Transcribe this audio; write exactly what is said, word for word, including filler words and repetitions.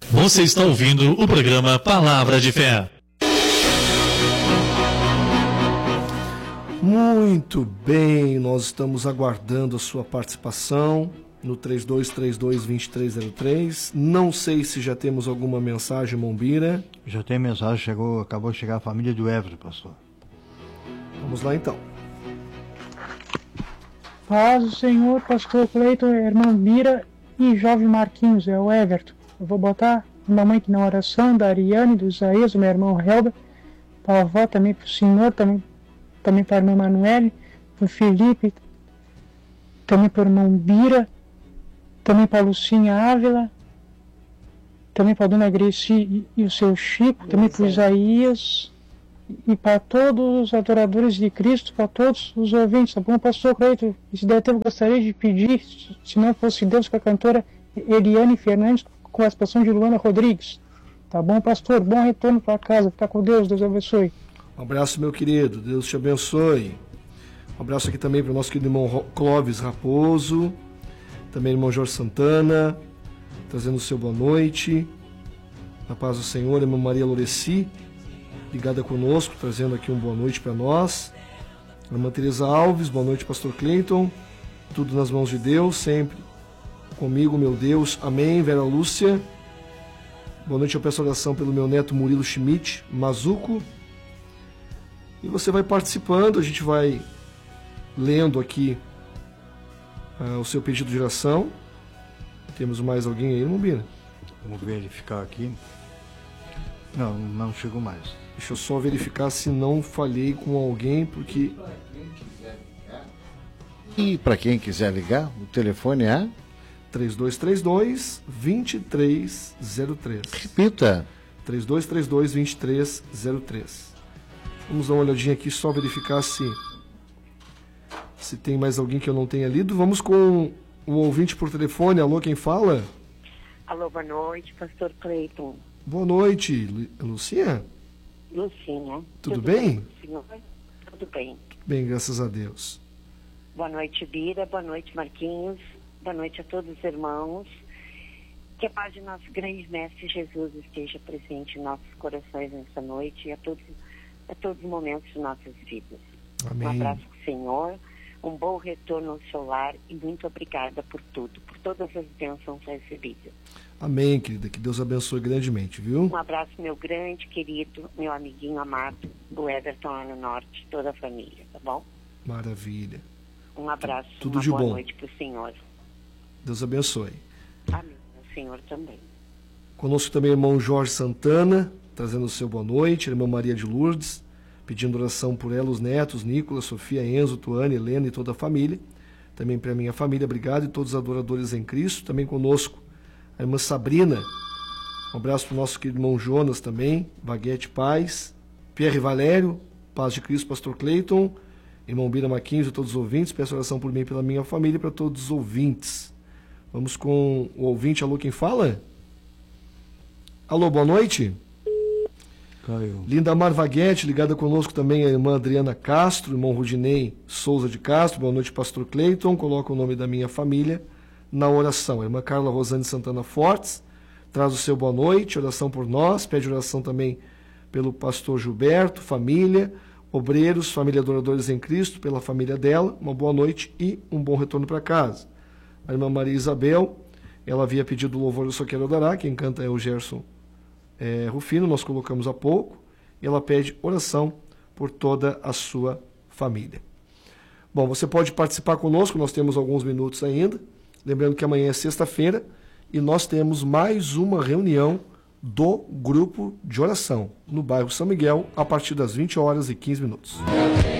Você está ouvindo o programa Palavra de Fé. Muito bem, nós estamos aguardando a sua participação no três dois três dois, dois três zero três. Não sei se já temos alguma mensagem, Mombira. Já tem mensagem, chegou, acabou de chegar a família do Everton, pastor. Vamos lá então. Paz do Senhor, pastor Cleiton, irmã Mira e jovem Marquinhos, é o Everton. Eu vou botar minha mãe aqui na oração, da Ariane, do Isaías, do meu irmão Helber, para a avó também, para o senhor, também, também para a irmã Manuele, para o Felipe, também para o irmão Bira, também para a Lucinha Ávila, também para a dona Gracie e, e o seu Chico, também para o Isaías, e para todos os adoradores de Cristo, para todos os ouvintes, tá bom, pastor Cleiton? E se der tempo, gostaria de pedir, se não fosse Deus, com a cantora Eliane Fernandes, com a participação de Luana Rodrigues. Tá bom, pastor? Bom retorno para casa. Fica com Deus. Deus abençoe. Um abraço, meu querido. Deus te abençoe. Um abraço aqui também para o nosso querido irmão Clóvis Raposo, também irmão Jorge Santana, trazendo o seu boa noite. Na paz do Senhor, irmã Maria Loreci, ligada conosco, trazendo aqui um boa noite para nós. Irmã Teresa Alves, boa noite, pastor Cleiton. Tudo nas mãos de Deus, sempre comigo, meu Deus. Amém. Vera Lúcia, boa noite. Eu peço oração pelo meu neto Murilo Schmidt Mazuco. E você vai participando, a gente vai lendo aqui uh, o seu pedido de oração. Temos mais alguém aí, Mumbira? Vamos verificar aqui. Não, não chegou mais. Deixa eu só verificar se não falhei com alguém, porque... E para quem quiser ligar, o telefone é... três dois três dois, dois três zero três. Repita. três dois três dois, dois três zero três. Vamos dar uma olhadinha aqui, só verificar se, se tem mais alguém que eu não tenha lido. Vamos com o ouvinte por telefone. Alô, quem fala? Alô, boa noite, pastor Cleiton. Boa noite, Lu- Lucinha? Lucinha. Tudo, Tudo bem? bem? Senhor? Tudo bem. Tudo bem, graças a Deus. Boa noite, Bira. Boa noite, Marquinhos. Boa noite a todos os irmãos. Que a paz de nosso grande mestre Jesus esteja presente em nossos corações nessa noite e a todos, a todos os momentos de nossas vidas. Amém. Um abraço do Senhor, um bom retorno ao seu lar e muito obrigada por tudo, por todas as bênçãos recebidas. Amém, querida. Que Deus abençoe grandemente, viu? Um abraço, meu grande querido, meu amiguinho amado, do Everton lá no Norte, toda a família, tá bom? Maravilha. Um abraço, Tudo uma de boa bom. noite para o Senhor. Deus abençoe. Amém. O Senhor também. Conosco também o irmão Jorge Santana, trazendo o seu boa noite. A irmã Maria de Lourdes, pedindo oração por ela, os netos, Nicolas, Sofia, Enzo, Tuane, Helena e toda a família. Também para a minha família, obrigado. E todos os adoradores em Cristo. Também conosco a irmã Sabrina. Um abraço para o nosso querido irmão Jonas também. Baguete Paz. Pierre Valério, paz de Cristo, pastor Cleiton. Irmão Bira Marquinhos e todos os ouvintes. Peço oração por mim e pela minha família e para todos os ouvintes. Vamos com o ouvinte. Alô, quem fala? Alô, boa noite. Caiu. Linda Mar Vaguete, ligada conosco também a irmã Adriana Castro, irmão Rudinei Souza de Castro. Boa noite, pastor Cleiton. Coloca o nome da minha família na oração. A irmã Carla Rosane Santana Fortes traz o seu boa noite, oração por nós. Pede oração também pelo pastor Gilberto, família, obreiros, família adoradores em Cristo, pela família dela. Uma boa noite e um bom retorno para casa. A irmã Maria Isabel, ela havia pedido o louvor Eu Só Quero Adorar. Quem canta é o Gerson é, Rufino, nós colocamos há pouco. E ela pede oração por toda a sua família. Bom, você pode participar conosco, nós temos alguns minutos ainda. Lembrando que amanhã é sexta-feira e nós temos mais uma reunião do grupo de oração no bairro São Miguel a partir das vinte horas e quinze minutos.